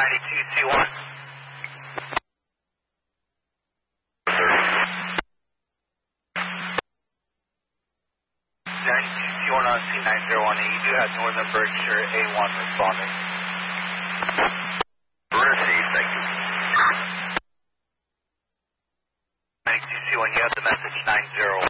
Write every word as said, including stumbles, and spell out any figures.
ninety-two C one. ninety-two C one on C nine zero one eight. You do have Northern Berkshire A one responding. Received, thank you. ninety-two C one, you have the message nine zero one.